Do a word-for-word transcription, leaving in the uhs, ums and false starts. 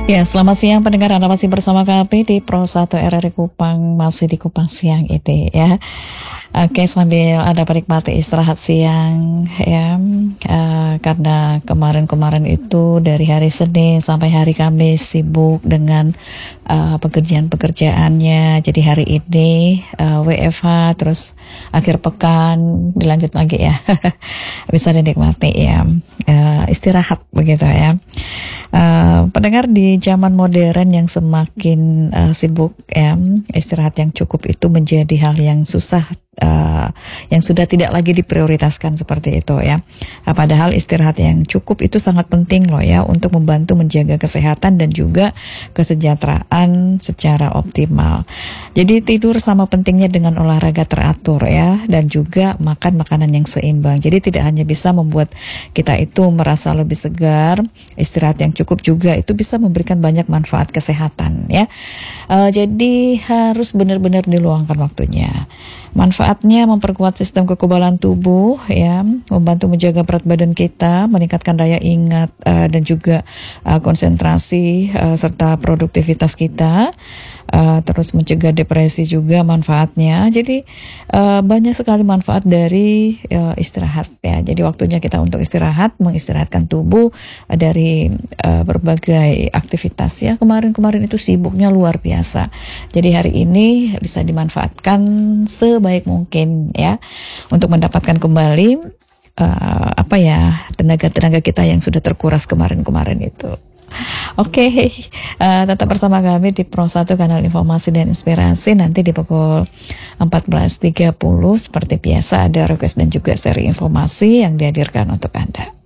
Ya, selamat siang pendengar, Anda masih bersama kami di Pro satu R R I Kupang, masih di Kupang siang ini ya. Oke, sambil Anda menikmati istirahat siang ya, uh, karena kemarin-kemarin itu dari hari Senin sampai hari Kamis sibuk dengan uh, pekerjaan-pekerjaannya. Jadi hari ini uh, W F H, terus akhir pekan dilanjut lagi ya. Bisa dinikmati ya, uh, istirahat begitu ya. Uh, pendengar, di zaman modern yang semakin uh, sibuk ya, istirahat yang cukup itu menjadi hal yang susah, uh, yang sudah tidak lagi diprioritaskan seperti itu ya. Uh, padahal istirahat yang cukup itu sangat penting loh ya, untuk membantu menjaga kesehatan dan juga kesejahteraan secara optimal. Jadi tidur sama pentingnya dengan olahraga teratur ya, dan juga makan makanan yang seimbang. Jadi tidak hanya bisa membuat kita itu merasa lebih segar, istirahat yang cukup juga itu bisa memberikan banyak manfaat kesehatan ya. Uh, jadi harus benar-benar diluangkan waktunya. Manfaatnya memperkuat sistem kekebalan tubuh ya, membantu menjaga berat badan kita, meningkatkan daya ingat uh, dan juga uh, konsentrasi uh, serta produktivitas kita. Uh, terus mencegah depresi juga manfaatnya. Jadi uh, banyak sekali manfaat dari uh, istirahat ya. Jadi waktunya kita untuk istirahat, mengistirahatkan tubuh uh, dari uh, berbagai aktivitas ya. Kemarin-kemarin itu sibuknya luar biasa. Jadi hari ini bisa dimanfaatkan sebaik mungkin ya, untuk mendapatkan kembali uh, apa ya, tenaga-tenaga kita yang sudah terkuras kemarin-kemarin itu. Oke, okay, uh, tetap bersama kami di Pro satu, kanal informasi dan inspirasi. Nanti di pukul empat belas tiga puluh seperti biasa ada request dan juga seri informasi yang dihadirkan untuk Anda.